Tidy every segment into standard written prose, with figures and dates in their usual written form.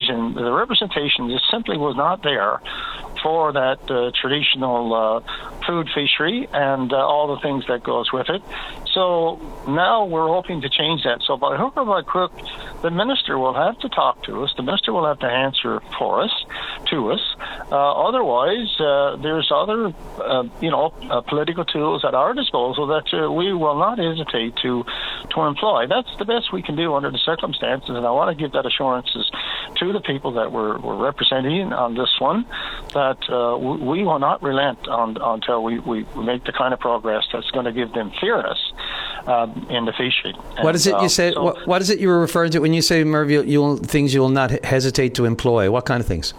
imagine the representation just simply was not there for that traditional food fishery and all the things that goes with it. So now we're hoping to change that. So by hook or by crook, the minister will have to talk to us. The minister will have to answer for us, to us. Otherwise, there's other, political tools at our disposal that we will not hesitate to employ. That's the best we can do under the circumstances, and I want to give that assurances to the people that we're representing on this one, that we will not relent until we make the kind of progress that's going to give them fairness in the fishery. What is it you say? What is it you were referring to when you say, Merv, things you will not hesitate to employ? What kind of things?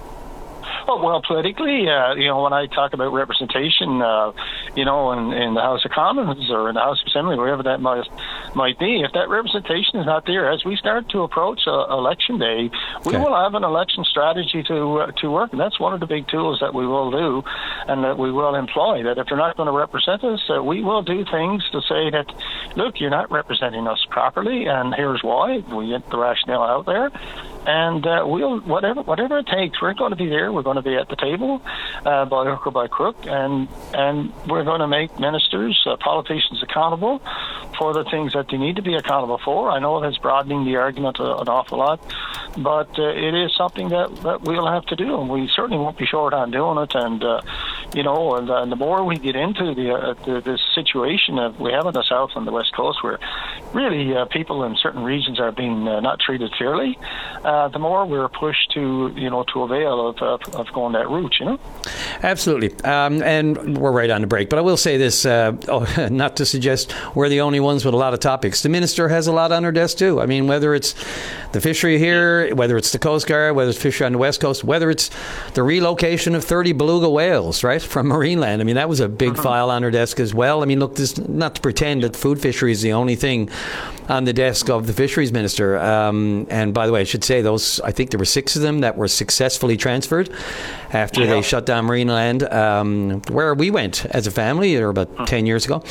Well, politically, when I talk about representation, in the House of Commons or in the House of Assembly, wherever that might be, if that representation is not there, as we start to approach election day, we will have an election strategy to work, and that's one of the big tools that we will do and that we will employ, that if they're not going to represent us, we will do things to say that, look, you're not representing us properly, and here's why. We get the rationale out there. And we'll whatever it takes, we're going to be there. We're going to be at the table by hook or by crook, and we're going to make ministers, politicians accountable for the things that they need to be accountable for. I know that's broadening the argument an awful lot, but it is something that we'll have to do, and we certainly won't be short on doing it. And and the more we get into this situation that we have in the South and the West Coast, where really people in certain regions are being not treated fairly, the more we're pushed to avail of going that route, Absolutely. And we're right on the break. But I will say this, not to suggest we're the only ones with a lot of topics. The minister has a lot on her desk too. I mean, whether it's the fishery here, whether it's the Coast Guard, whether it's fishery on the West Coast, whether it's the relocation of 30 beluga whales, right, from Marineland. I mean, that was a big file on her desk as well. I mean, look, this not to pretend that food fishery is the only thing on the desk of the fisheries minister. And by the way, I should say I think there were 6 of them that were successfully transferred after they shut down Marineland, where we went as a family about 10 years ago.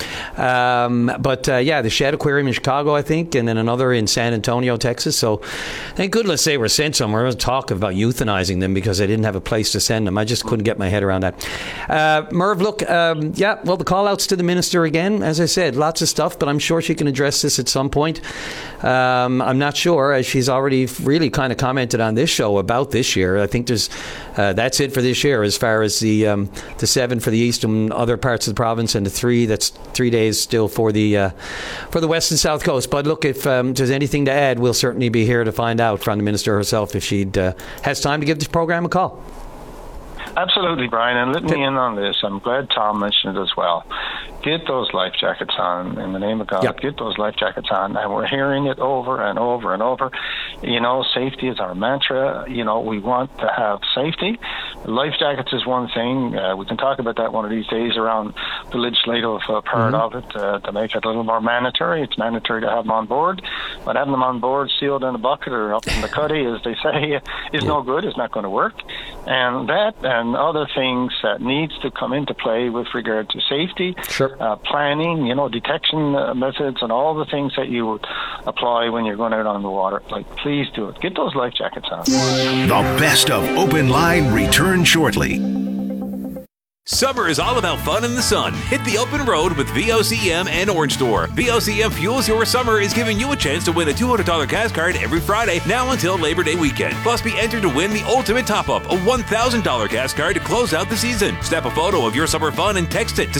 The Shedd Aquarium in Chicago, I think, and then another in San Antonio, Texas. So thank goodness they were sent somewhere. There was talk about euthanizing them because they didn't have a place to send them. I just couldn't get my head around that. Merv, look, the call-outs to the minister again, as I said, lots of stuff, but I'm sure she can address this at some point. I'm not sure, as she's already really kind of commented on this show about this year. I think there's that's it for this year as far as the 7 for the East and other parts of the province, and the 3, that's 3 days still for the West and South Coast. But look, if there's anything to add, we'll certainly be here to find out from the minister herself if she has time to give this program a call. Absolutely, Brian, and let me in on this. I'm glad Tom mentioned it as well. Get those life jackets on, in the name of God. Yep. Get those life jackets on, and we're hearing it over and over and over. Safety is our mantra. We want to have safety. Life jackets is one thing. We can talk about that one of these days around the legislative part of it to make it a little more mandatory. It's mandatory to have them on board, but having them on board sealed in a bucket or up in the cuddy, as they say, is no good. It's not going to work. And that and other things that needs to come into play with regard to safety, planning, detection methods, and all the things that you would apply when you're going out on the water. Please do it. Get those life jackets on. The best of Open Line returns shortly. Summer is all about fun in the sun. Hit the open road with VOCM and Orange Store. VOCM Fuels Your Summer is giving you a chance to win a $200 gas card every Friday now until Labor Day weekend. Plus, be entered to win the ultimate top-up, a $1,000 gas card to close out the season. Snap a photo of your summer fun and text it to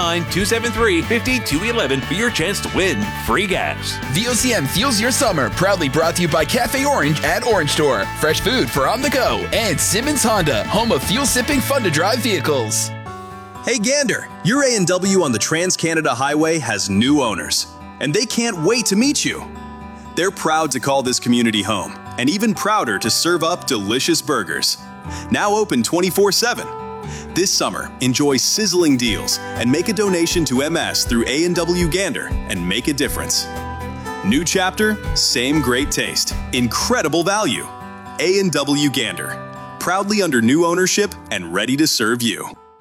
709-273-5211 for your chance to win free gas. VOCM Fuels Your Summer, proudly brought to you by Cafe Orange at Orange Store. Fresh food for on the go. And Simmons Honda, home of fuel-sipping, fun-to-drive vehicles. Hey Gander, your A&W on the Trans-Canada Highway has new owners, and they can't wait to meet you. They're proud to call this community home, and even prouder to serve up delicious burgers. Now open 24/7. This summer, enjoy sizzling deals and make a donation to MS through A&W Gander and make a difference. New chapter, same great taste, incredible value. A&W Gander, proudly under new ownership and ready to serve you.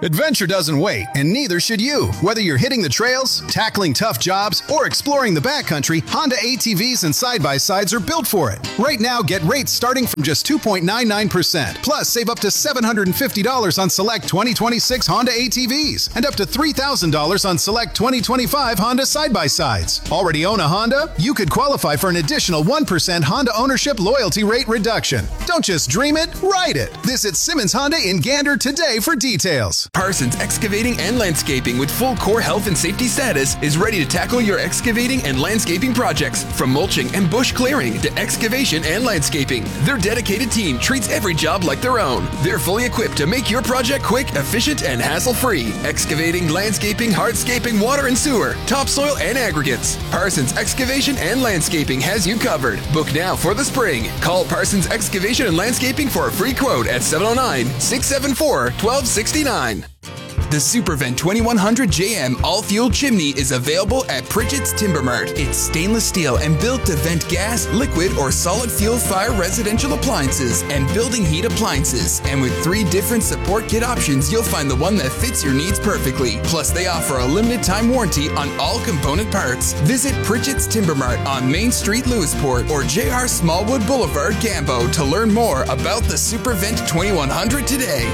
Adventure doesn't wait, and neither should you. Whether you're hitting the trails, tackling tough jobs, or exploring the backcountry, Honda ATVs and side-by-sides are built for it. Right now, get rates starting from just 2.99%. Plus, save up to $750 on select 2026 Honda ATVs and up to $3,000 on select 2025 Honda side-by-sides. Already own a Honda? You could qualify for an additional 1% Honda ownership loyalty rate reduction. Don't just dream it, ride it. Visit Simmons Honda in Gander today for details. Parsons Excavating and Landscaping with full core health and safety status is ready to tackle your excavating and landscaping projects, from mulching and bush clearing to excavation and landscaping. Their dedicated team treats every job like their own. They're fully equipped to make your project quick, efficient, and hassle-free. Excavating, landscaping, hardscaping, water and sewer, topsoil, and aggregates. Parsons Excavation and Landscaping has you covered. Book now for the spring. Call Parsons Excavation and Landscaping for a free quote at 709-674-1269. The Supervent 2100 JM all-fuel chimney is available at Pritchett's Timber Mart. It's stainless steel and built to vent gas, liquid, or solid fuel fire residential appliances and building heat appliances. And with 3 different support kit options, you'll find the one that fits your needs perfectly. Plus, they offer a limited time warranty on all component parts. Visit Pritchett's Timber Mart on Main Street, Lewisport, or JR Smallwood Boulevard, Gambo to learn more about the Supervent 2100 today.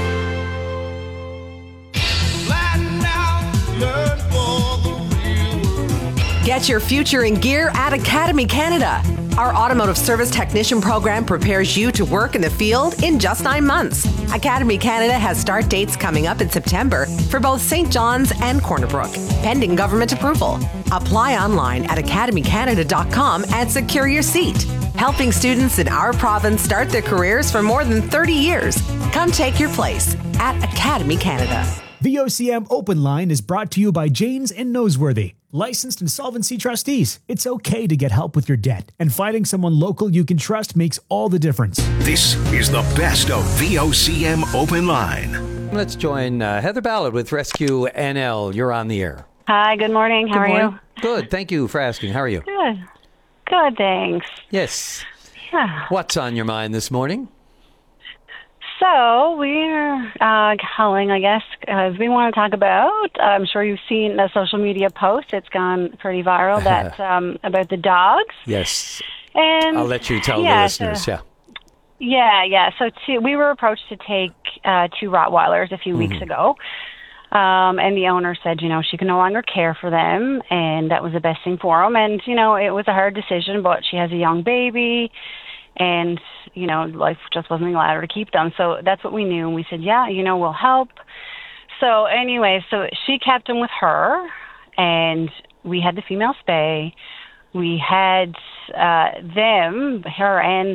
Get your future in gear at Academy Canada. Our automotive service technician program prepares you to work in the field in just 9 months. Academy Canada has start dates coming up in September for both St. John's and Corner Brook, pending government approval. Apply online at academycanada.com and secure your seat. Helping students in our province start their careers for more than 30 years. Come take your place at Academy Canada. VOCM Open Line is brought to you by Janes and Noseworthy. Licensed insolvency trustees. It's okay to get help with your debt, and finding someone local you can trust makes all the difference. This is the best of VOCM Open Line. Let's join Heather Ballard with Rescue NL. You're on the air. Hi, good morning. How are you? Good. Thank you for asking. How are you? Good. Good, thanks. Yes. Yeah. What's on your mind this morning? So we're calling, I guess, because we want to talk about, I'm sure you've seen the social media post. It's gone pretty viral. That's about the dogs. Yes. And I'll let you tell the listeners, Yeah. So we were approached to take 2 Rottweilers a few weeks ago. And the owner said, she can no longer care for them, and that was the best thing for them. And, it was a hard decision, but she has a young baby, and, life just wasn't allowed her to keep them. So that's what we knew. And we said, we'll help. So anyway, so she kept them with her, and we had the female spay. We had her and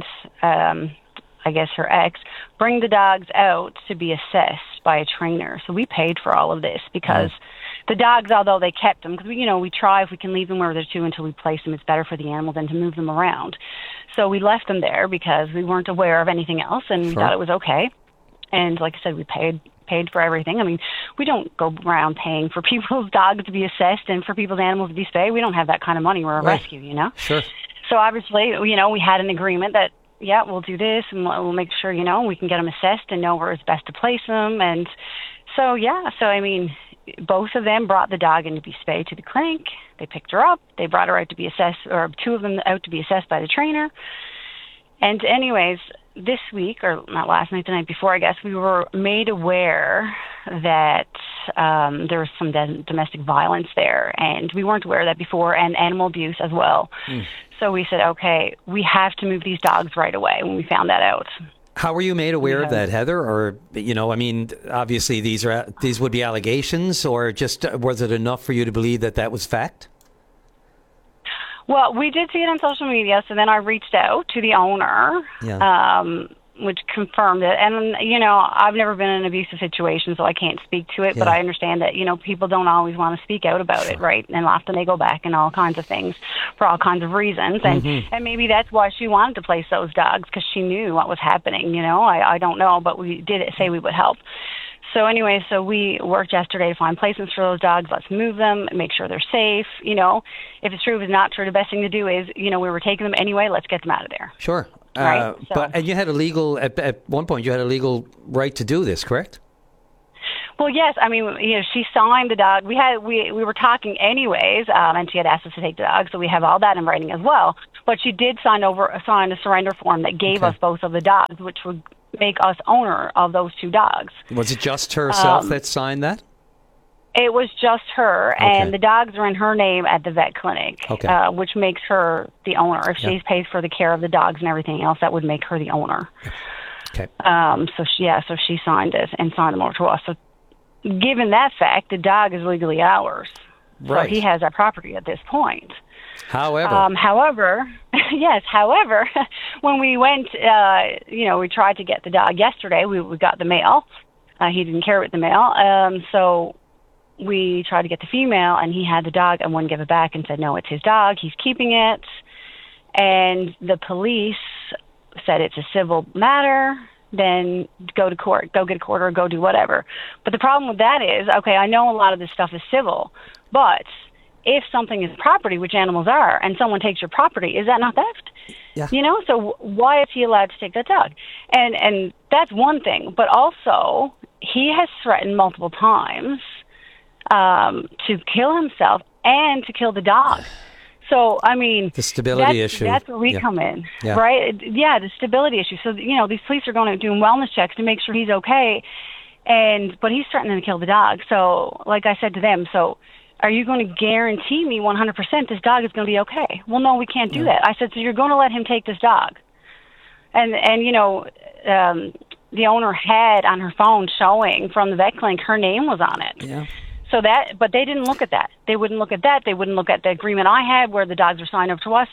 I guess her ex, bring the dogs out to be assessed by a trainer. So we paid for all of this because the dogs, although they kept them, because we try if we can leave them where they're to until we place them. It's better for the animal than to move them around. So we left them there because we weren't aware of anything else, and we thought it was okay. And like I said, we paid for everything. I mean, we don't go around paying for people's dogs to be assessed and for people's animals to be spayed. We don't have that kind of money. We're a rescue, Sure. So obviously, we had an agreement that, we'll do this, and we'll make sure, we can get them assessed and know where it's best to place them. And so, I mean, both of them brought the dog in to be spayed to the clinic. They picked her up. They brought her out to be assessed, or 2 of them out to be assessed by the trainer. And anyways, this week, or not last night, the night before, I guess, we were made aware that there was some domestic violence there, and we weren't aware of that before, and animal abuse as well. So we said, okay, we have to move these dogs right away when we found that out. How were you made aware of that, Heather? Or, I mean, obviously these would be allegations, or just was it enough for you to believe that was fact? Well, we did see it on social media, so then I reached out to the owner, which confirmed it. And, I've never been in an abusive situation, so I can't speak to it, but I understand that, people don't always want to speak out about it, right? And often they go back and all kinds of things for all kinds of reasons. And maybe that's why she wanted to place those dogs, because she knew what was happening, I don't know, but we did say we would help. So anyway, we worked yesterday to find placements for those dogs. Let's move them, make sure they're safe. If it's true, if it's not true, the best thing to do is, we were taking them anyway. Let's get them out of there. Sure. Right? And you had at one point, you had a legal right to do this, correct? Well, yes. I mean, she signed the dog. We were talking anyways, and she had asked us to take the dog, so we have all that in writing as well. But she did sign a surrender form that gave us both of the dogs, which would make us owner of those 2 dogs. Was it just herself that signed that? It was just her, and the dogs are in her name at the vet clinic, which makes her the owner. If she's paid for the care of the dogs and everything else, that would make her the owner. Okay. So she signed it and signed them over to us. So, given that fact, the dog is legally ours. Right. So he has our property at this point. However, yes. However, when we went, we tried to get the dog yesterday. We got the male. He didn't care with the male. So we tried to get the female, and he had the dog and wouldn't give it back and said, no, it's his dog. He's keeping it. And the police said it's a civil matter. Then go to court, go get a court, or go do whatever. But the problem with that is, okay, I know a lot of this stuff is civil, but if something is property, which animals are, and someone takes your property, is that not theft? Yeah. So why is he allowed to take that dog? And that's one thing. But also, he has threatened multiple times to kill himself and to kill the dog. So, I mean, the stability issue. That's where we come in, right? Yeah, the stability issue. So, these police are going to do wellness checks to make sure he's okay, but he's threatening to kill the dog. So, like I said to them, so are you going to guarantee me 100% this dog is going to be okay? Well, no, we can't do that. I said, so you're going to let him take this dog? And the owner had on her phone showing from the vet clinic, her name was on it. Yeah. So but they didn't look at that. They wouldn't look at that. They wouldn't look at the agreement I had where the dogs were signed up to us.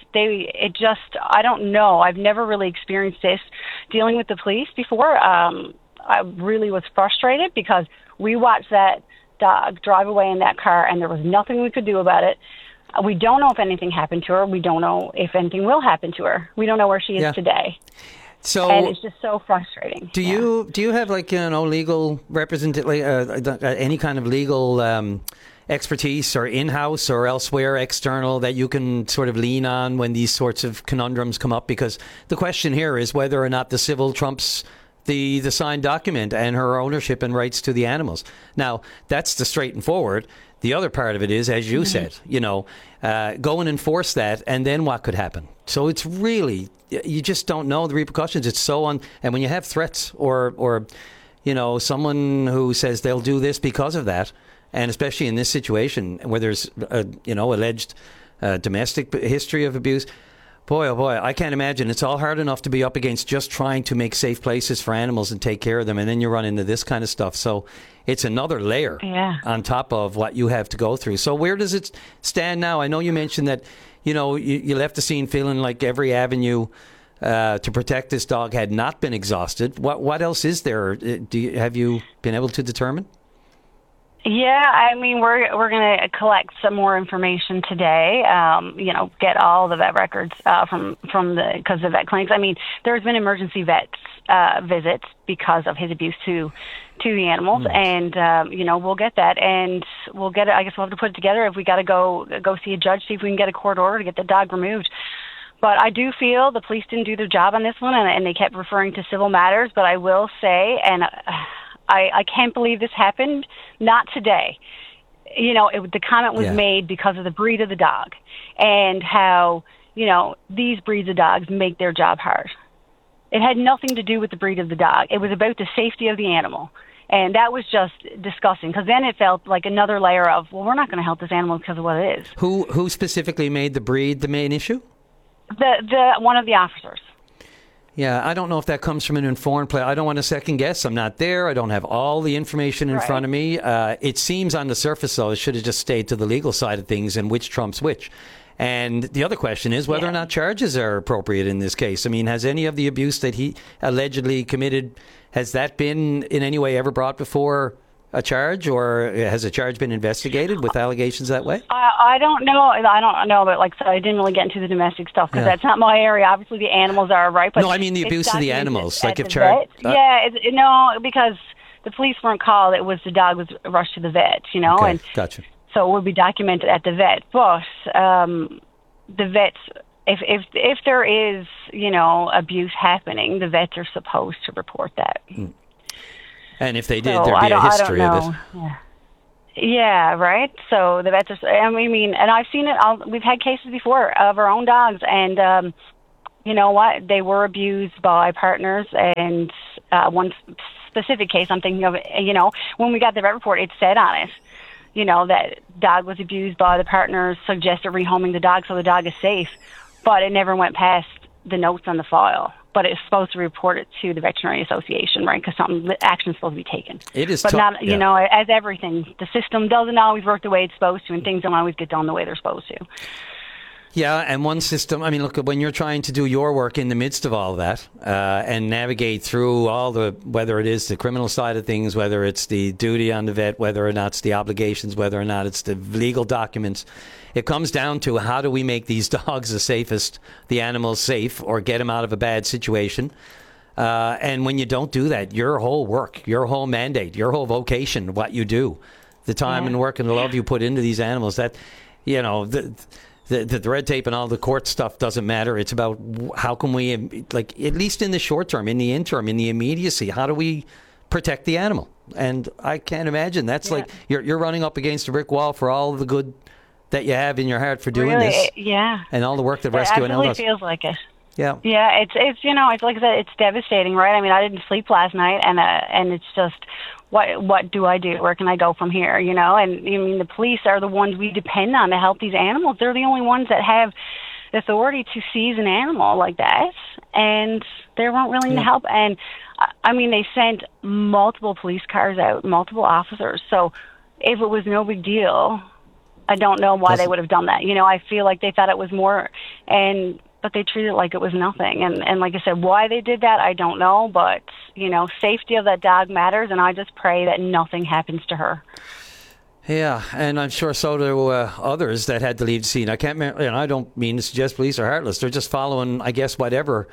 I don't know. I've never really experienced this dealing with the police before. I really was frustrated because we watched that dog drive away in that car and there was nothing we could do about it. We don't know if anything happened to her. We don't know if anything will happen to her. We don't know where she is today. So, and it's just so frustrating. Do you have legal any kind of legal expertise or in-house or elsewhere external that you can sort of lean on when these sorts of conundrums come up? Because the question here is whether or not the civil trumps the signed document and her ownership and rights to the animals. Now, that's the straight and forward. The other part of it is, as you said, go and enforce that, and then what could happen? So it's really, you just don't know the repercussions. It's so and when you have threats or someone who says they'll do this because of that, and especially in this situation where there's alleged domestic history of abuse. Boy, oh boy, I can't imagine. It's all hard enough to be up against just trying to make safe places for animals and take care of them, and then you run into this kind of stuff. So it's another layer on top of what you have to go through. So where does it stand now? I know you mentioned that, you left the scene feeling like every avenue to protect this dog had not been exhausted. What else is there? Have you been able to determine? Yeah, I mean, we're going to collect some more information today. Get all the vet records because the vet clinics. I mean, there's been emergency visits because of his abuse to the animals, and we'll get that, and we'll get it. I guess we'll have to put it together if we got to go see a judge, see if we can get a court order to get the dog removed. But I do feel the police didn't do their job on this one, and they kept referring to civil matters. But I will say, and I can't believe this happened. Not today. The comment was made because of the breed of the dog and how, these breeds of dogs make their job hard. It had nothing to do with the breed of the dog. It was about the safety of the animal. And that was just disgusting because then it felt like another layer of, well, we're not going to help this animal because of what it is. Who specifically made the breed the main issue? The one of the officers. Yeah, I don't know if that comes from an informed play. I don't want to second guess. I'm not there. I don't have all the information in front of me. It seems on the surface, though, it should have just stayed to the legal side of things and which trumps which. And the other question is whether or not charges are appropriate in this case. I mean, has any of the abuse that he allegedly committed, has that been in any way ever brought before a charge, or has a charge been investigated with allegations that way? I don't know. But I didn't really get into the domestic stuff because that's not my area. Obviously, the animals are right. But no, I mean the abuse of the animals. Like if charged, because the police weren't called. It was the dog was rushed to the vet. Okay, and gotcha. So it would be documented at the vet. But the vets, if there is abuse happening, the vets are supposed to report that. And if they did, there'd be a history of it. Yeah, right. So the vets are, and I've seen it. We've had cases before of our own dogs, and you know what? They were abused by partners. And one specific case I'm thinking of, when we got the vet report, it said on it, that dog was abused by the partners, suggested rehoming the dog so the dog is safe, but it never went past the notes on the file. But it's supposed to report it to the Veterinary Association, right? Because action is supposed to be taken. It is, but not, as everything, the system doesn't always work the way it's supposed to, and things don't always get done the way they're supposed to. Yeah, and one system, look, when you're trying to do your work in the midst of all of that and navigate through whether it is the criminal side of things, whether it's the duty on the vet, whether or not it's the obligations, whether or not it's the legal documents, it comes down to how do we make these dogs the animals safe, or get them out of a bad situation. And when you don't do that, your whole work, your whole mandate, your whole vocation, what you do, the time and work and the love you put into these animals, that, the red tape and all the court stuff doesn't matter. It's about how can we, at least in the short term, in the interim, in the immediacy, how do we protect the animal? And I can't imagine that's like you're running up against a brick wall for all the good that you have in your heart for doing this. Yeah. And all the work that Rescue NL does. It feels like it. Yeah. Yeah, it's it's like I said, it's devastating, right? I didn't sleep last night, and it's just what do I do? Where can I go from here? And the police are the ones we depend on to help these animals. They're the only ones that have the authority to seize an animal like that, and they weren't willing to help. And they sent multiple police cars out, multiple officers. So if it was no big deal, I don't know why they would have done that. I feel like they thought it was more, but they treated it like it was nothing. And like I said, why they did that, I don't know. But, safety of that dog matters, and I just pray that nothing happens to her. Yeah, and I'm sure so do others that had to leave the scene. I can't, I don't mean to suggest police are heartless. They're just following, I guess, whatever,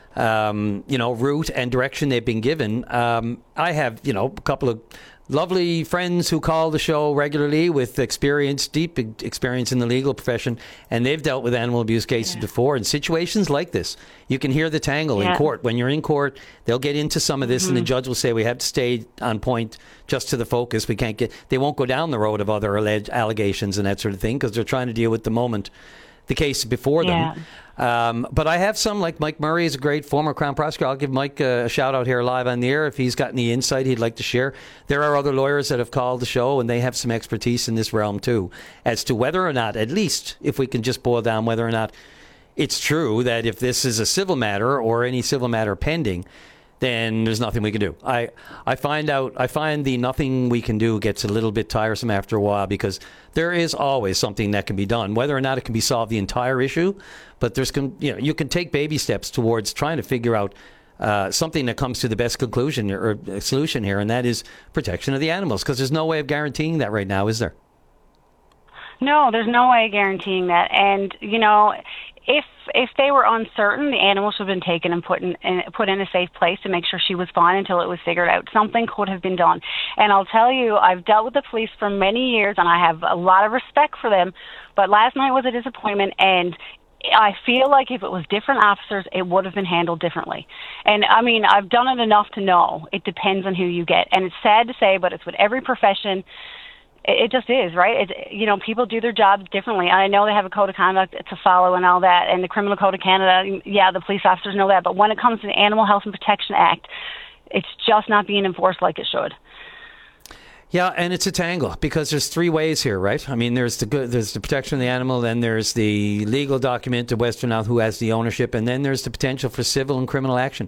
route and direction they've been given. I have, a couple of lovely friends who call the show regularly with deep experience in the legal profession, and they've dealt with animal abuse cases before. In situations like this, you can hear the tangle in court. When you're in court, they'll get into some of this, and the judge will say, we have to stay on point just to the focus. They won't go down the road of other alleged allegations and that sort of thing, because they're trying to deal with the moment, the case before them. But I have some, like Mike Murray is a great former Crown prosecutor. I'll give Mike a shout out here live on the air if he's got any insight he'd like to share. There are other lawyers that have called the show, and they have some expertise in this realm too, as to whether or not, at least if we can just boil down whether or not it's true that if this is a civil matter or any civil matter pending, then there's nothing we can do. I find the nothing we can do gets a little bit tiresome after a while, because there is always something that can be done, whether or not it can be solved the entire issue. But you can take baby steps towards trying to figure out something that comes to the best conclusion or solution here, and that is protection of the animals, because there's no way of guaranteeing that right now, is there? No, there's no way of guaranteeing that. And, if they were uncertain, the animal should have been taken and put in a safe place to make sure she was fine until it was figured out. Something could have been done. And I'll tell you, I've dealt with the police for many years, and I have a lot of respect for them. But last night was a disappointment, and I feel like if it was different officers, it would have been handled differently. And, I've done it enough to know it depends on who you get. And it's sad to say, but it's with every profession. It just is, right? People do their jobs differently. I know they have a code of conduct to follow and all that, and the Criminal Code of Canada, the police officers know that. But when it comes to the Animal Health and Protection Act, it's just not being enforced like it should. Yeah, and it's a tangle, because there's three ways here, right? there's the protection of the animal, then there's the legal document of Western Isles who has the ownership, and then there's the potential for civil and criminal action.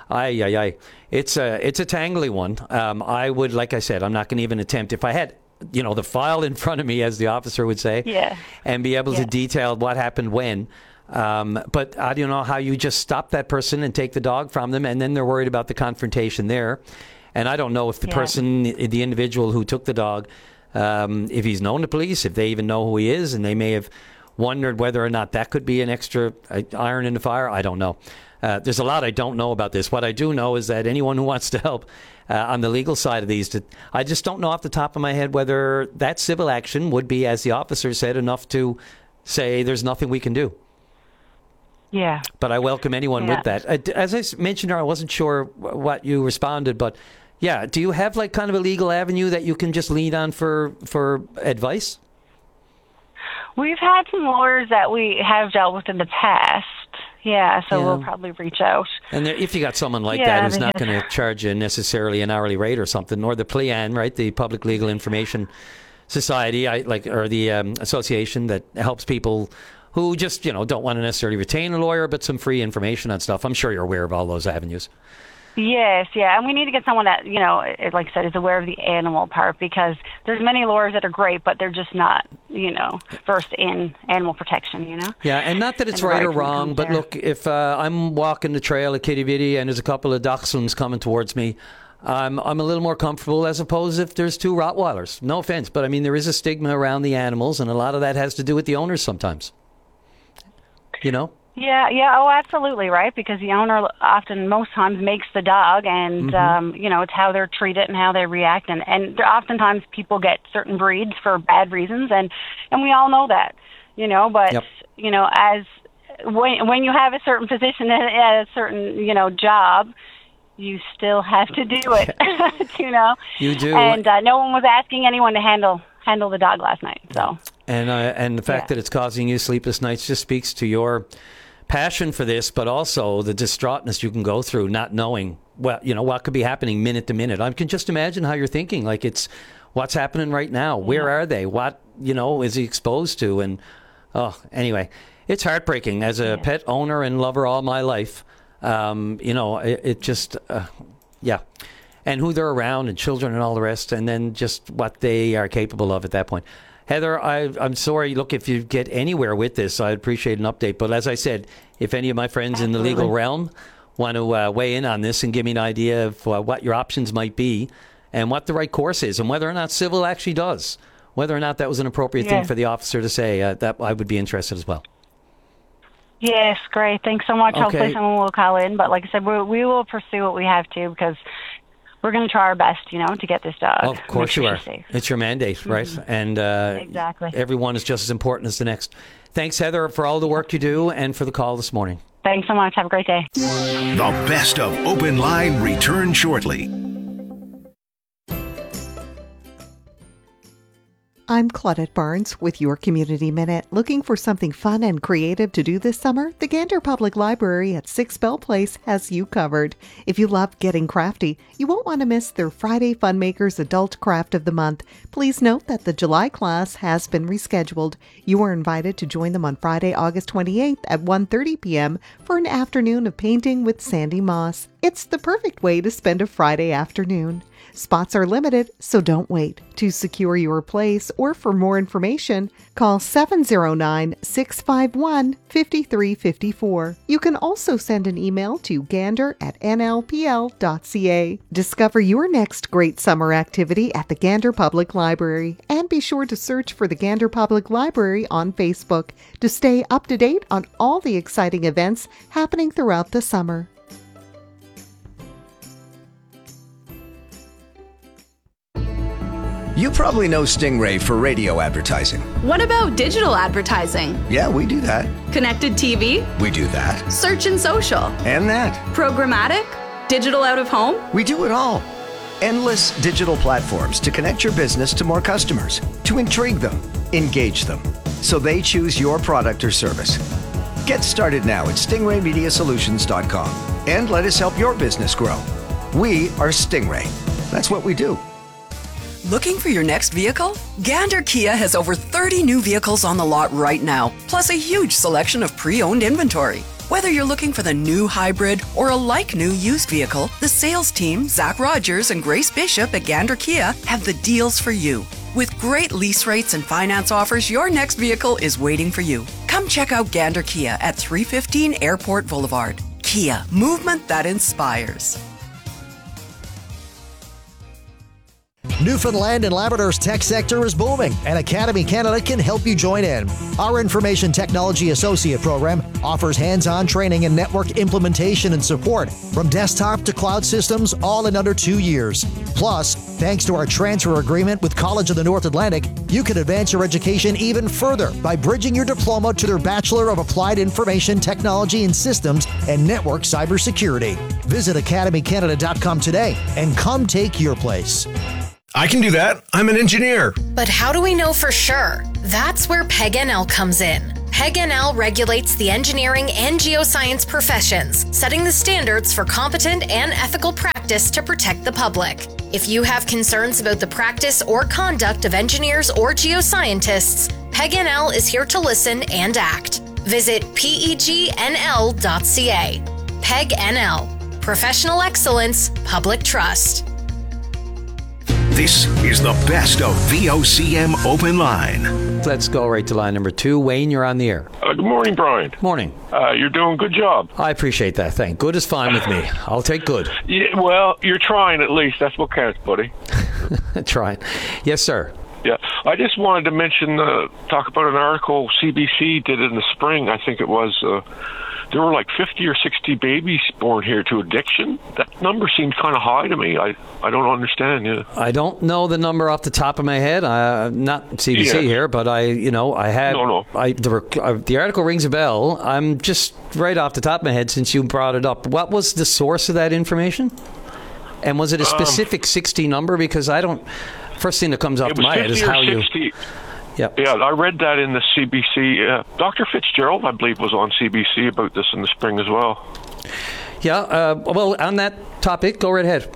It's a tangly one. I would, like I said, I'm not going to even attempt. If I had the file in front of me, as the officer would say, and be able to detail what happened when. But I don't know how you just stop that person and take the dog from them, and then they're worried about the confrontation there. And I don't know if the person, the individual who took the dog, if he's known to police, if they even know who he is, and they may have wondered whether or not that could be an extra iron in the fire. I don't know. There's a lot I don't know about this. What I do know is that anyone who wants to help on the legal side of these, I just don't know off the top of my head whether that civil action would be, as the officer said, enough to say there's nothing we can do. Yeah. But I welcome anyone with that. As I mentioned, I wasn't sure what you responded, but Yeah. Do you have like kind of a legal avenue that you can just lean on for advice? We've had some lawyers that we have dealt with in the past. Yeah, so we'll probably reach out. And if you got someone like that who's not going to charge you necessarily an hourly rate or something, or the PLEAN, right, the Public Legal Information Society, or the association that helps people who just, don't want to necessarily retain a lawyer, but some free information on stuff. I'm sure you're aware of all those avenues. Yes, yeah, and we need to get someone that, like I said, is aware of the animal part, because there's many lawyers that are great, but they're just not, versed in animal protection, Yeah, and not that it's right or wrong, but look, if I'm walking the trail at Kitty Bitty and there's a couple of dachshunds coming towards me, I'm a little more comfortable as opposed if there's 2 Rottweilers. No offense, but I mean, there is a stigma around the animals, and a lot of that has to do with the owners sometimes. Yeah, oh, absolutely, right? Because the owner most times makes the dog, and, it's how they're treated and how they react. And oftentimes people get certain breeds for bad reasons, and we all know that, but, as when you have a certain position at a certain, job, you still have to do it, You do. And no one was asking anyone to handle the dog last night, so. And the fact that it's causing you sleepless nights just speaks to your passion for this, but also the distraughtness you can go through not knowing what could be happening minute to minute. I can just imagine how you're thinking, like it's what's happening right now. Where are they? What, is he exposed to? And, anyway, it's heartbreaking. As a pet owner and lover all my life, it just, and who they're around and children and all the rest, and then just what they are capable of at that point. Heather, I'm sorry. Look, if you get anywhere with this, I'd appreciate an update. But as I said, if any of my friends in the legal realm want to weigh in on this and give me an idea of what your options might be and what the right course is and whether or not civil actually does, whether or not that was an appropriate thing for the officer to say, that I would be interested as well. Yes, great. Thanks so much. Okay. Hopefully someone will call in. But like I said, we will pursue what we have to, because we're going to try our best, to get this dog. Oh, of course you are. Safe. It's your mandate, right? And exactly. Everyone is just as important as the next. Thanks, Heather, for all the work you do and for the call this morning. Thanks so much. Have a great day. The best of Open Line return shortly. I'm Claudette Barnes with your Community Minute. Looking for something fun and creative to do this summer? The Gander Public Library at 6 Bell Place has you covered. If you love getting crafty, you won't want to miss their Friday Funmakers Adult Craft of the Month. Please note that the July class has been rescheduled. You are invited to join them on Friday, August 28th at 1:30 p.m. for an afternoon of painting with Sandy Moss. It's the perfect way to spend a Friday afternoon. Spots are limited, so don't wait. To secure your place or for more information, call 709-651-5354. You can also send an email to gander@nlpl.ca. Discover your next great summer activity at the Gander Public Library, and be sure to search for the Gander Public Library on Facebook to stay up to date on all the exciting events happening throughout the summer. You probably know Stingray for radio advertising. What about digital advertising? Yeah, we do that. Connected TV? We do that. Search and social? And that. Programmatic? Digital out of home? We do it all. Endless digital platforms to connect your business to more customers, to intrigue them, engage them, so they choose your product or service. Get started now at stingraymediasolutions.com and let us help your business grow. We are Stingray. That's what we do. Looking for your next vehicle? Gander Kia has over 30 new vehicles on the lot right now, plus a huge selection of pre-owned inventory. Whether you're looking for the new hybrid or a like-new used vehicle, the sales team, Zach Rogers and Grace Bishop at Gander Kia, have the deals for you. With great lease rates and finance offers, your next vehicle is waiting for you. Come check out Gander Kia at 315 Airport Boulevard. Kia, movement that inspires. Newfoundland and Labrador's tech sector is booming, and Academy Canada can help you join in. Our Information Technology Associate program offers hands-on training in network implementation and support, from desktop to cloud systems, all in under 2 years. Plus, thanks to our transfer agreement with College of the North Atlantic, you can advance your education even further by bridging your diploma to their Bachelor of Applied Information Technology and Systems and Network Cybersecurity. Visit academycanada.com today and come take your place. I can do that. I'm an engineer. But how do we know for sure? That's where PEG-NL comes in. PEG-NL regulates the engineering and geoscience professions, setting the standards for competent and ethical practice to protect the public. If you have concerns about the practice or conduct of engineers or geoscientists, PEG-NL is here to listen and act. Visit pegnl.ca. PEG-NL. Professional excellence, public trust. This is the best of VOCM Open Line. Let's go right to line number 2. Wayne, you're on the air. Good morning, Brian. Morning. You're doing a good job. I appreciate that. Thank. Good is fine with me. I'll take good. Yeah, well, you're trying at least. That's what counts, buddy. Trying. Yes, sir. Yeah, I just wanted to mention, talk about an article CBC did in the spring. I think it was. There were like 50 or 60 babies born here to addiction. That number seems kind of high to me. I don't understand. Yeah. I don't know the number off the top of my head. Not CBC here, but I had. No. The article rings a bell. I'm just right off the top of my head since you brought it up. What was the source of that information? And was it a specific 60 number? Because I don't. First thing that comes off my head is how 60. You. Yeah, I read that in the CBC. Dr. Fitzgerald, I believe, was on CBC about this in the spring as well. Yeah, well, on that topic, go right ahead.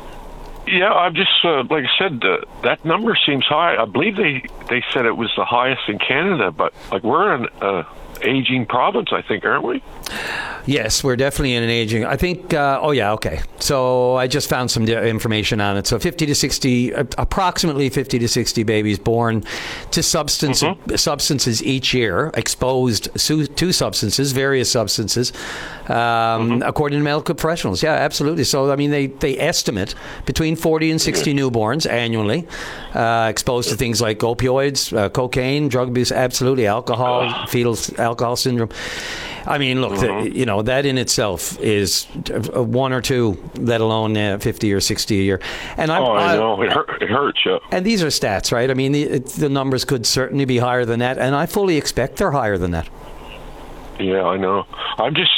Yeah, I'm just, like I said, that number seems high. I believe they said it was the highest in Canada, but like we're an aging province, I think, aren't we? Yes, we're definitely in an aging. I think, okay. So I just found some information on it. So approximately 50 to 60 babies born to substances each year, exposed to substances, various substances, according to medical professionals. Yeah, absolutely. So, I mean, they estimate between 40 and 60 newborns annually exposed to things like opioids, cocaine, drug abuse, absolutely, alcohol, fetal alcohol syndrome. I mean, look, that in itself is one or two, let alone 50 or 60 a year. And I know. It hurts you. And these are stats, right? I mean, the numbers could certainly be higher than that, and I fully expect they're higher than that. Yeah, I know. I'm just,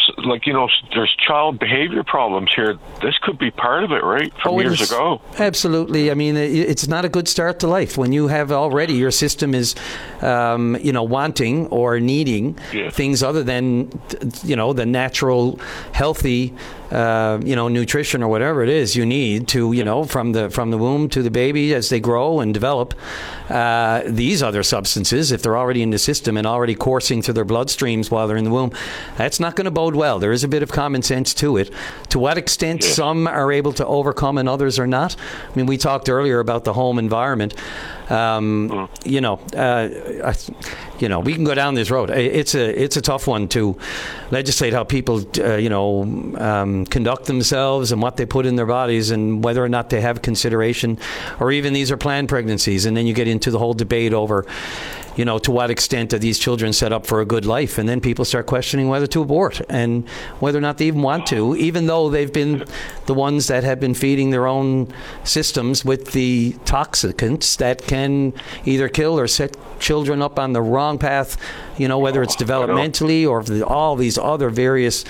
there's child behavior problems here. This could be part of it, right, from years ago. Absolutely. I mean, it's not a good start to life when you have already your system is, wanting or needing things other than, the natural, healthy, nutrition or whatever it is you need to, from the womb to the baby as they grow and develop. These other substances, if they're already in the system and already coursing through their bloodstreams while they're in the womb, that's not going to bode well. There is a bit of common sense to it. To what extent some are able to overcome and others are not. I mean, we talked earlier about the home environment. We can go down this road. It's a tough one to legislate how people, conduct themselves and what they put in their bodies and whether or not they have consideration, or even these are planned pregnancies. And then you get into the whole debate over, to what extent are these children set up for a good life? And then people start questioning whether to abort and whether or not they even want to, even though they've been the ones that have been feeding their own systems with the toxicants that can either kill or set children up on the wrong path, whether it's developmentally or all these other various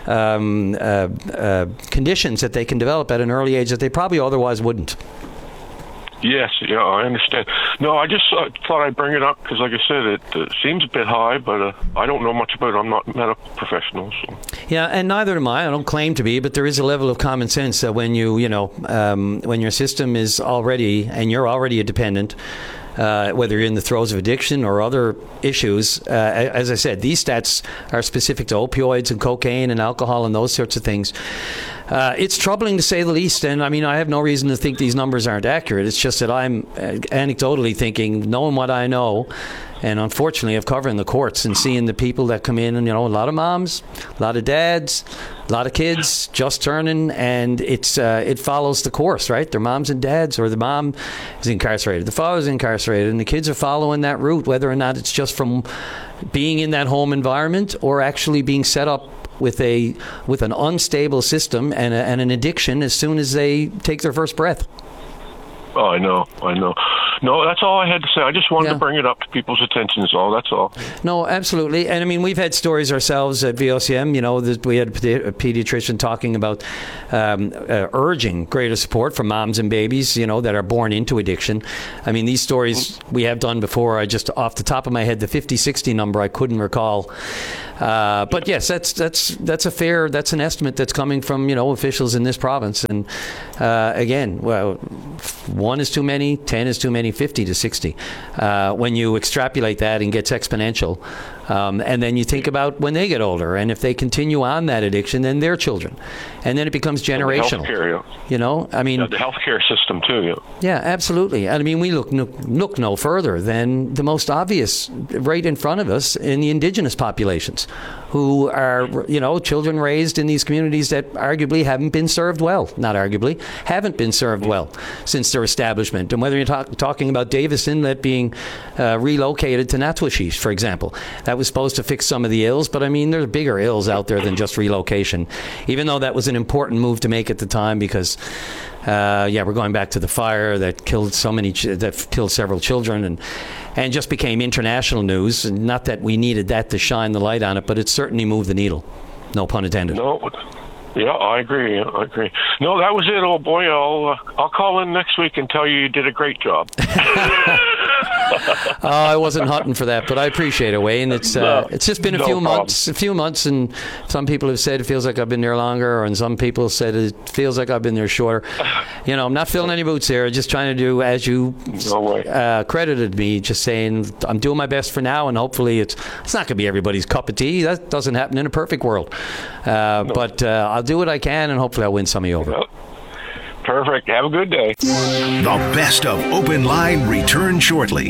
conditions that they can develop at an early age that they probably otherwise wouldn't. Yes, yeah, I understand. No, I just thought I'd bring it up because, like I said, it seems a bit high, but I don't know much about it. I'm not a medical professional. So. Yeah, and neither am I. I don't claim to be, but there is a level of common sense that when when your system is already, and you're already a dependent, whether you're in the throes of addiction or other issues, as I said, these stats are specific to opioids and cocaine and alcohol and those sorts of things. It's troubling to say the least, and I mean, I have no reason to think these numbers aren't accurate. It's just that I'm anecdotally thinking, knowing what I know, and unfortunately of covering the courts and seeing the people that come in, and a lot of moms, a lot of dads, a lot of kids just turning, and it follows the course, right? Their moms and dads, or the mom is incarcerated, the father's incarcerated, and the kids are following that route, whether or not it's just from being in that home environment or actually being set up with an unstable system and an addiction as soon as they take their first breath. Oh, I know. No, that's all I had to say. I just wanted to bring it up to people's attention, that's all. No, absolutely. And I mean, we've had stories ourselves at VOCM, that we had a pediatrician talking about urging greater support for moms and babies, that are born into addiction. I mean, these stories we have done before. I just, off the top of my head, the 50-60 number, I couldn't recall. But yes, that's an estimate that's coming from, officials in this province. And again, well, 1 is too many, 10 is too many, 50 to 60. When you extrapolate that and gets exponential, and then you think about when they get older, and if they continue on that addiction, then their children, and then it becomes generational. I mean, the healthcare system too. Yeah, absolutely. And I mean, we look no further than the most obvious right in front of us in the Indigenous populations, who are, children raised in these communities that arguably haven't been served well. Not arguably, haven't been served well since their establishment. And whether you're talking about Davis Inlet being relocated to Natwashish, for example, that was supposed to fix some of the ills, but I mean, there's bigger ills out there than just relocation, even though that was an important move to make at the time because we're going back to the fire that killed several children and just became international news. And not that we needed that to shine the light on it, but it certainly moved the needle. No pun intended. No, yeah, I agree. No, that was it, old boy. I'll call in next week and tell you did a great job. I wasn't hunting for that, but I appreciate it, Wayne. It's just been a few months, and some people have said it feels like I've been there longer, and some people said it feels like I've been there shorter. I'm not filling any boots here. Just trying to do as you credited me, just saying I'm doing my best for now, and hopefully it's not going to be everybody's cup of tea. That doesn't happen in a perfect world, but I'll do what I can, and hopefully I'll win some of you over. Yep. Perfect. Have a good day. The best of Open Line return shortly.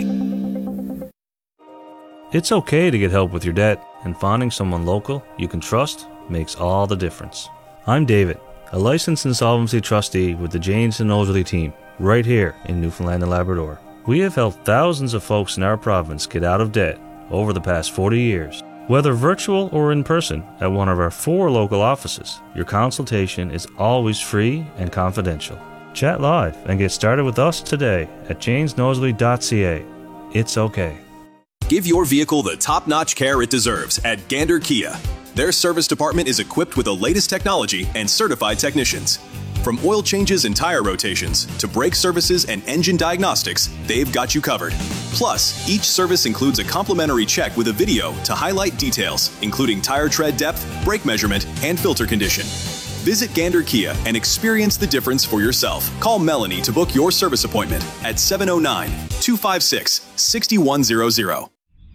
It's okay to get help with your debt, and finding someone local you can trust makes all the difference. I'm David, a licensed insolvency trustee with the Janes and Noseworthy team, right here in Newfoundland and Labrador. We have helped thousands of folks in our province get out of debt over the past 40 years. Whether virtual or in person at one of our 4 local offices, your consultation is always free and confidential. Chat live and get started with us today at janesnoseworthy.ca. It's okay. Give your vehicle the top-notch care it deserves at Gander Kia. Their service department is equipped with the latest technology and certified technicians. From oil changes and tire rotations to brake services and engine diagnostics, they've got you covered. Plus, each service includes a complimentary check with a video to highlight details, including tire tread depth, brake measurement, and filter condition. Visit Gander Kia and experience the difference for yourself. Call Melanie to book your service appointment at 709-256-6100.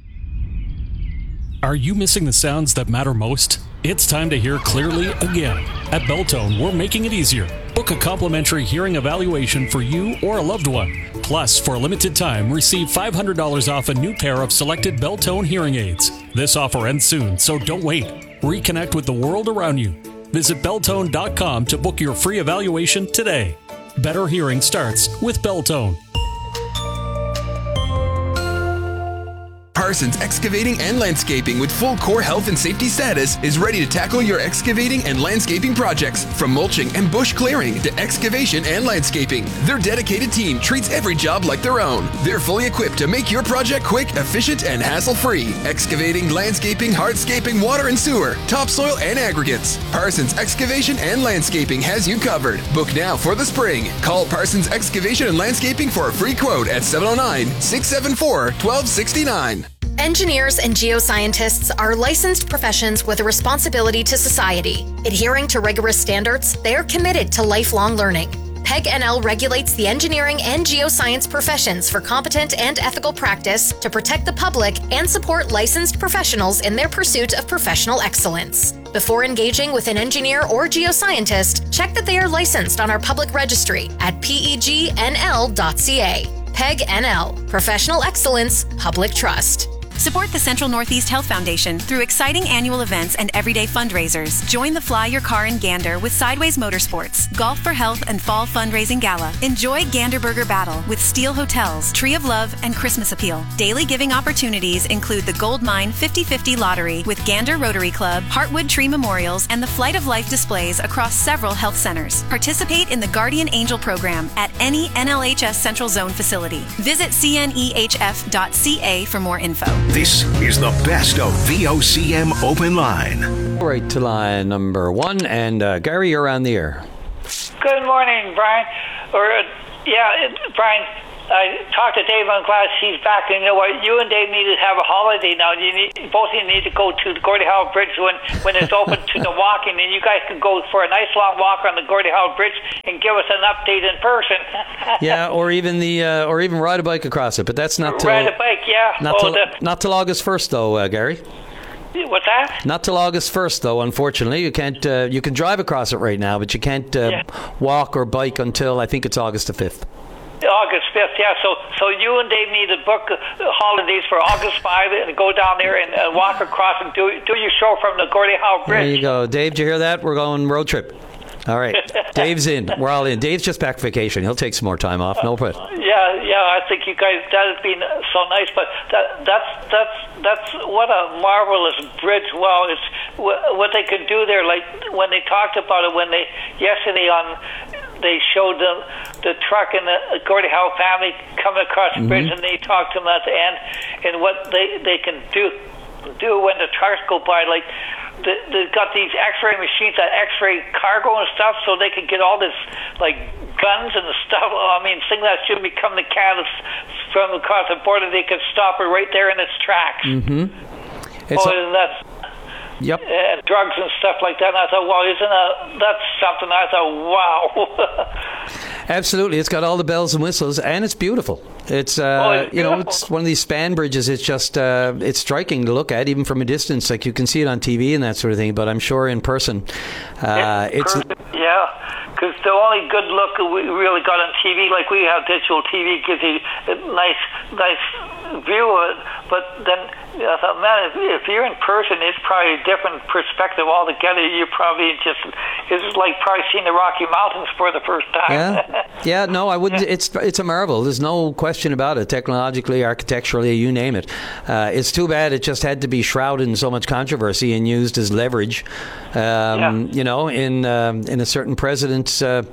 Are you missing the sounds that matter most? It's time to hear clearly again. At Beltone, we're making it easier. Book a complimentary hearing evaluation for you or a loved one. Plus, for a limited time, receive $500 off a new pair of selected Beltone hearing aids. This offer ends soon, so don't wait. Reconnect with the world around you. Visit Beltone.com to book your free evaluation today. Better hearing starts with Beltone. Parsons Excavating and Landscaping with full core health and safety status is ready to tackle your excavating and landscaping projects. From mulching and bush clearing to excavation and landscaping, their dedicated team treats every job like their own. They're fully equipped to make your project quick, efficient, and hassle-free. Excavating, landscaping, hardscaping, water and sewer, topsoil, and aggregates. Parsons Excavation and Landscaping has you covered. Book now for the spring. Call Parsons Excavation and Landscaping for a free quote at 709-674-1269. Engineers and geoscientists are licensed professions with a responsibility to society. Adhering to rigorous standards, they are committed to lifelong learning. PEG NL regulates the engineering and geoscience professions for competent and ethical practice to protect the public and support licensed professionals in their pursuit of professional excellence. Before engaging with an engineer or geoscientist, check that they are licensed on our public registry at pegnl.ca. PEG NL, Professional Excellence, Public Trust. Support the Central Northeast Health Foundation through exciting annual events and everyday fundraisers. Join the Fly Your Car in Gander with Sideways Motorsports, Golf for Health, and Fall Fundraising Gala. Enjoy Gander Burger Battle with Steel Hotels, Tree of Love, and Christmas Appeal. Daily giving opportunities include the Gold Mine 50/50 Lottery with Gander Rotary Club, Heartwood Tree Memorials, and the Flight of Life displays across several health centers. Participate in the Guardian Angel program at any NLHS Central Zone facility. Visit cnehf.ca for more info. This is the best of VOCM Open Line. Right to line number 1, and Gary, you're on the air. Good morning, Brian. Brian, I talked to Dave. I'm glad he's back. And you know what? You and Dave need to have a holiday now. Both of you need to go to the Gordie Howe Bridge when it's open to the walking, and you guys can go for a nice long walk on the Gordie Howe Bridge and give us an update in person. Yeah, or even ride a bike across it. But that's not till ride a bike. Yeah. Not till August 1st, though, Gary. What's that? Not till August 1st, though. Unfortunately, you can't. You can drive across it right now, but you can't walk or bike until I think it's August the 5th. August 5th, yeah. So you and Dave need to book holidays for August 5 and go down there and walk across and do your show from the Gordie Howe Bridge. There you go, Dave. Did you hear that? We're going road trip. All right, Dave's in. We're all in. Dave's just back from vacation. He'll take some more time off. No problem. Yeah. I think you guys, that has been so nice. But that's what a marvelous bridge. Well, it's what they can do there. Like when they talked about it, yesterday they showed the truck and the Gordie Howe family coming across the bridge, and they talked to them at the end, and what they can do when the trucks go by, like. They've got these X-ray machines that X-ray cargo and stuff, so they can get all this like guns and stuff. I mean, things that should be coming to Canada from across the border, they could stop it right there in its tracks. Mm-hmm. And that's and drugs and stuff like that. And I thought, well, that's something? I thought, wow. Absolutely, it's got all the bells and whistles, and it's beautiful. It's it's one of these span bridges. It's just it's striking to look at, even from a distance. Like you can see it on TV and that sort of thing, but I'm sure in person, it's because the only good look we really got on TV, like we have digital TV, gives you a nice view of it. But then I thought, man, if you're in person, it's probably a different perspective altogether. You probably it's like probably seeing the Rocky Mountains for the first time. Yeah. No, I wouldn't. It's a marvel. There's no question about it. Technologically, architecturally, you name it. It's too bad it just had to be shrouded in so much controversy and used as leverage. In a certain president's. A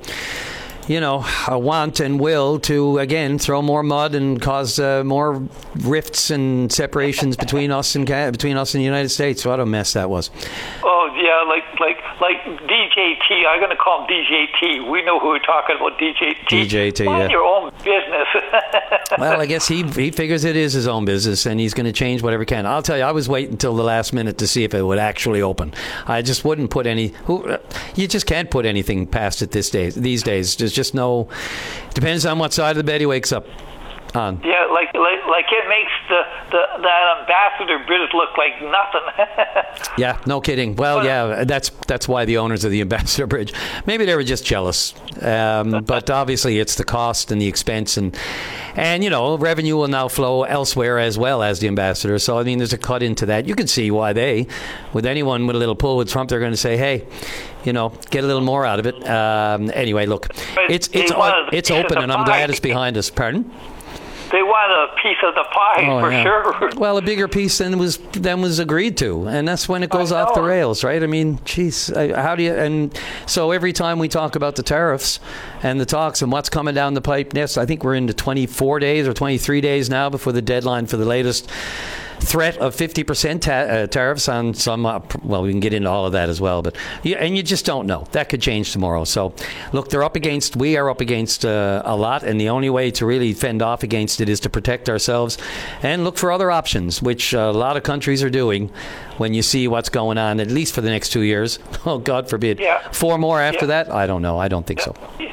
want and will to, again, throw more mud and cause more rifts and separations between us and the United States. What a mess that was. Oh, yeah, like DJT. I'm going to call him DJT. We know who we're talking about, DJT. DJT, Mind your own business. Well, I guess he figures it is his own business, and he's going to change whatever he can. I'll tell you, I was waiting until the last minute to see if it would actually open. I just wouldn't put you just can't put anything past it these days. There's just no. Depends on what side of the bed he wakes up on. Yeah, like it makes that Ambassador Bridge look like nothing. Yeah, no kidding. Well, yeah, that's why the owners of the Ambassador Bridge, maybe they were just jealous. But obviously, it's the cost and the expense, and revenue will now flow elsewhere as well as the Ambassador. So I mean, there's a cut into that. You can see why with anyone with a little pull with Trump, they're going to say, hey, get a little more out of it. Anyway, look, it's open, and I'm glad it's behind us. Pardon? They want a piece of the pie sure. Well, a bigger piece than was agreed to, and that's when it goes off the rails, right? I mean, geez, how do you? And so every time we talk about the tariffs and the talks and what's coming down the pipe next, I think we're into 24 days or 23 days now before the deadline for the latest threat of 50% tariffs on some. Well, we can get into all of that as well, but and you just don't know. That could change tomorrow. So, look, we are up against a lot, and the only way to really fend off against it is to protect ourselves and look for other options, which a lot of countries are doing. When you see what's going on, at least for the next 2 years, oh God forbid, 4 more after that. I don't know. I don't think so.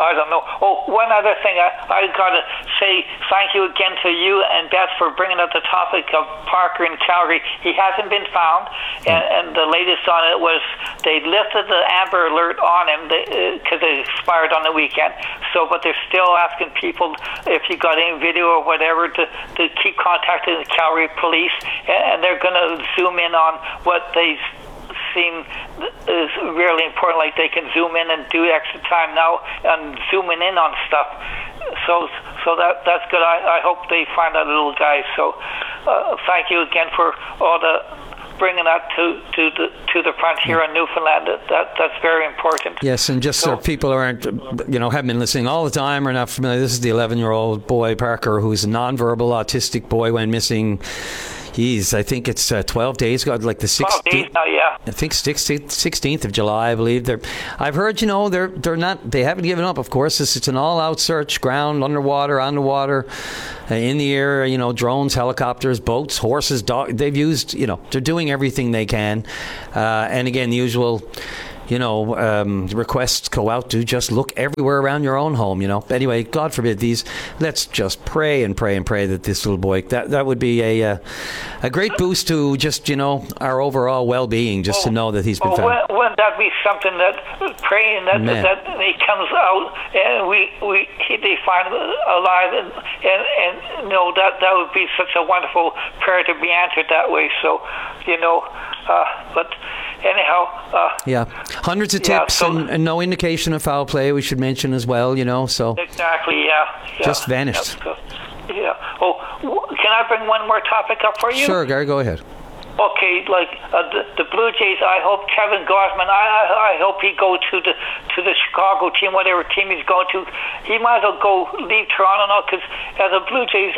I don't know. Oh, one other thing, I got to say thank you again to you and Beth for bringing up the topic of Parker in Calgary. He hasn't been found, and the latest on it was they lifted the Amber Alert on him because it expired on the weekend. So, but they're still asking people if you got any video or whatever to keep contacting the Calgary police, and they're going to zoom in on what they seem is really important, like they can zoom in and do extra time now and zooming in on stuff. So that's good. I hope they find that little guy. So thank you again for all the bringing that to the front here in Newfoundland. That's very important. Yes, and just so people who aren't, haven't been listening all the time or not familiar, this is the 11-year-old boy, Parker, who's a nonverbal autistic boy, went missing. I think it's 12 days ago, like the 16th. I think 16th of July, I believe. I've heard, they're not. They haven't given up. Of course, it's an all-out search: ground, underwater, on the water, in the air. Drones, helicopters, boats, horses, dogs. They've used. They're doing everything they can. And again, the usual. Requests go out to just look everywhere around your own home, Anyway, God forbid let's just pray and pray and pray that this little boy, that would be a great boost to just, our overall well-being, just to know that he's been found. Wouldn't that be something that praying that he comes out and they find him alive and that would be such a wonderful prayer to be answered that way. So, but anyhow. Yeah. Hundreds of tips and no indication of foul play, we should mention as well, So. Exactly, yeah. Just vanished. Yeah. Oh, can I bring one more topic up for you? Sure, Gary, go ahead. Okay, like the Blue Jays, I hope Kevin Gausman, I hope he go to the Chicago team, whatever team he's going to. He might as well leave Toronto now, because as a Blue Jays,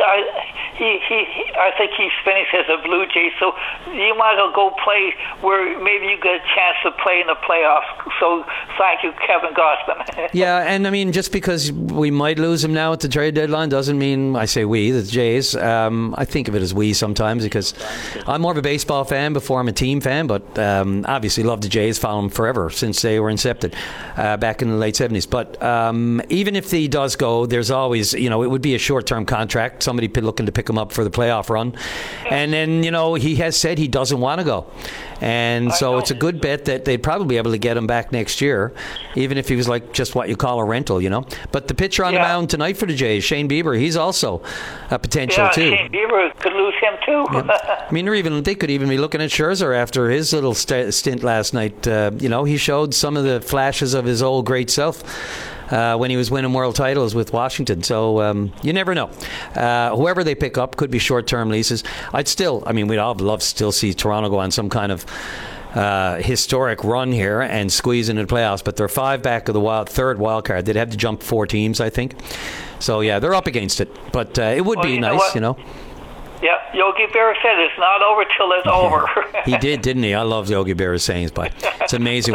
I think he's finished as a Blue Jay, so you might as well go play where maybe you get a chance to play in the playoffs. So thank you, Kevin Gausman. Yeah, and I mean, just because we might lose him now at the trade deadline doesn't mean I say we, the Jays. I think of it as we sometimes, because I'm more of a baseball fan before I'm a team fan, but obviously love the Jays, follow them forever since they were incepted back in the late 70s. But even if he does go, there's always, it would be a short-term contract, somebody looking to pick him up for the playoff run. And then, he has said he doesn't want to go. And so it's a good bet that they'd probably be able to get him back next year, even if he was like just what you call a rental, But the pitcher on the mound tonight for the Jays, Shane Bieber, he's also a potential too. Shane Bieber could lose him too. I mean, they could even be looking at Scherzer after his little stint last night. He showed some of the flashes of his old great self when he was winning world titles with Washington. So you never know. Whoever they pick up could be short-term leases. We'd all love to still see Toronto go on some kind of historic run here and squeeze into the playoffs, but they're 5 back of the third wild card. They'd have to jump 4 teams, I think. So, yeah, they're up against it. But it would be nice, Yeah, Yogi Berra said it's not over till it's over. He did, didn't he? I love Yogi Berra's sayings, but it's amazing.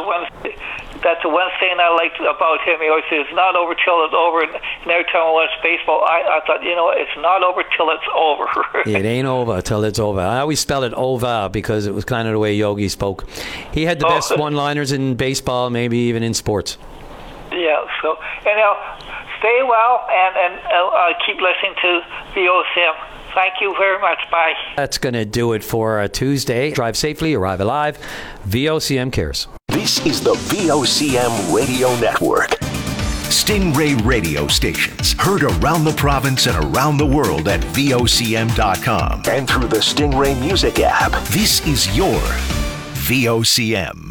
That's the one thing I liked about him. He always says it's not over till it's over. And every time I watched baseball, I thought, it's not over till it's over. It ain't over till it's over. I always spell it over because it was kind of the way Yogi spoke. He had the best one-liners in baseball, maybe even in sports. Yeah, so anyhow, stay well and keep listening to VOCM. Thank you very much. Bye. That's going to do it for Tuesday. Drive safely, arrive alive. VOCM cares. This is the VOCM Radio Network. Stingray radio stations heard around the province and around the world at VOCM.com and through the Stingray Music app. This is your VOCM.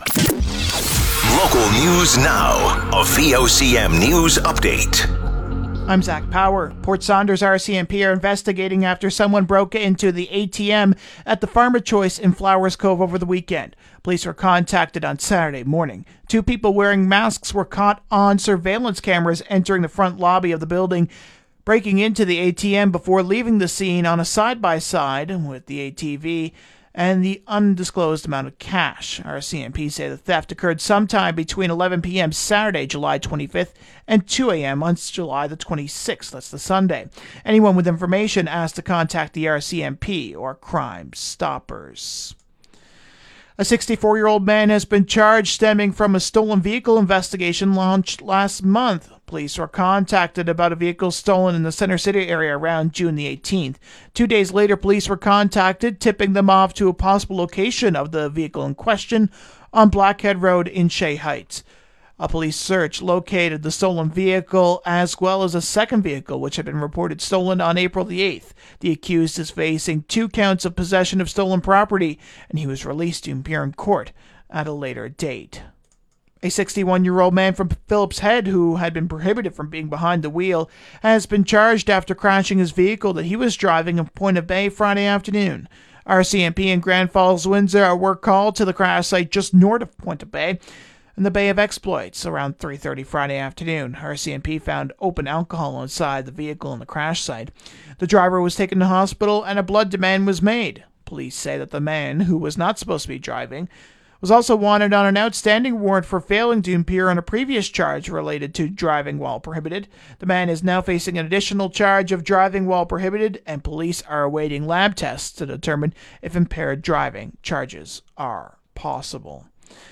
Local news now. A VOCM news update. I'm Zach Power. Port Saunders RCMP are investigating after someone broke into the ATM at the Farmer Choice in Flowers Cove over the weekend. Police were contacted on Saturday morning. 2 people wearing masks were caught on surveillance cameras entering the front lobby of the building, breaking into the ATM before leaving the scene on a side-by-side with the ATV and the undisclosed amount of cash. RCMP say the theft occurred sometime between 11 p.m. Saturday, July 25th, and 2 a.m. on July the 26th. That's the Sunday. Anyone with information asked to contact the RCMP or Crime Stoppers. A 64-year-old man has been charged stemming from a stolen vehicle investigation launched last month. Police were contacted about a vehicle stolen in the Center City area around June the 18th. 2 days later, police were contacted, tipping them off to a possible location of the vehicle in question on Blackhead Road in Shea Heights. A police search located the stolen vehicle as well as a second vehicle which had been reported stolen on April the 8th. The accused is facing 2 counts of possession of stolen property, and he was released to appear in court at a later date. A 61-year-old man from Phillips Head who had been prohibited from being behind the wheel has been charged after crashing his vehicle that he was driving in Point of Bay Friday afternoon. RCMP and Grand Falls, Windsor were called to the crash site just north of Point of Bay in the Bay of Exploits around 3:30 Friday afternoon. RCMP found open alcohol inside the vehicle in the crash site. The driver was taken to hospital and a blood demand was made. Police say that the man, who was not supposed to be driving, was also wanted on an outstanding warrant for failing to appear on a previous charge related to driving while prohibited. The man is now facing an additional charge of driving while prohibited, and police are awaiting lab tests to determine if impaired driving charges are possible.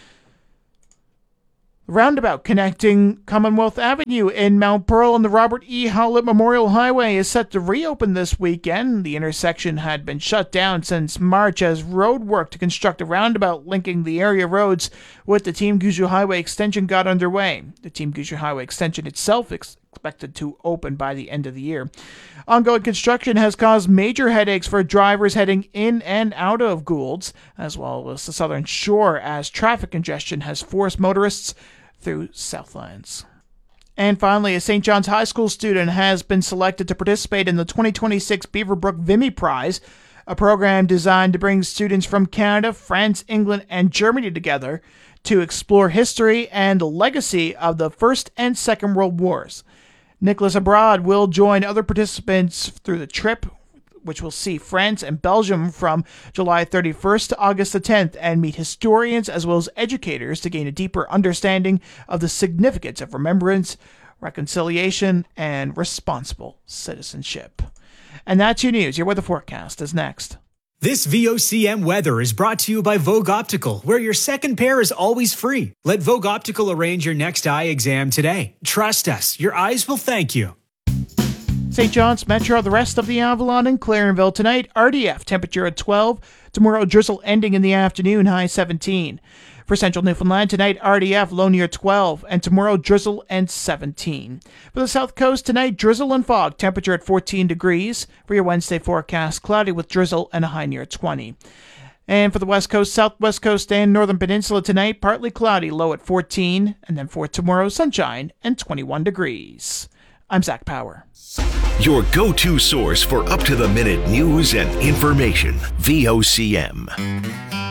The roundabout connecting Commonwealth Avenue in Mount Pearl and the Robert E. Howlett Memorial Highway is set to reopen this weekend. The intersection had been shut down since March as road work to construct a roundabout linking the area roads with the Team Gushue Highway extension got underway. The Team Gushue Highway extension itself expected to open by the end of the year. Ongoing construction has caused major headaches for drivers heading in and out of Goulds, as well as the Southern Shore, as traffic congestion has forced motorists through Southlands. And finally, a St. John's High School student has been selected to participate in the 2026 Beaverbrook Vimy Prize, a program designed to bring students from Canada, France, England, and Germany together to explore history and the legacy of the First and Second World Wars. Nicholas Abroad will join other participants through the trip, which will see France and Belgium from July 31st to August the 10th, and meet historians as well as educators to gain a deeper understanding of the significance of remembrance, reconciliation, and responsible citizenship. And that's your news. Your weather forecast is next. This VOCM weather is brought to you by Vogue Optical, where your second pair is always free. Let Vogue Optical arrange your next eye exam today. Trust us, your eyes will thank you. St. John's Metro, the rest of the Avalon and Clarenville tonight. RDF, temperature at 12. Tomorrow, drizzle ending in the afternoon, high 17. For Central Newfoundland tonight, RDF, low near 12. And tomorrow, drizzle and 17. For the South Coast tonight, drizzle and fog, temperature at 14 degrees. For your Wednesday forecast, cloudy with drizzle and a high near 20. And for the West Coast, Southwest Coast, and Northern Peninsula tonight, partly cloudy, low at 14. And then for tomorrow, sunshine and 21 degrees. I'm Zach Power. Your go-to source for up-to-the-minute news and information. VOCM.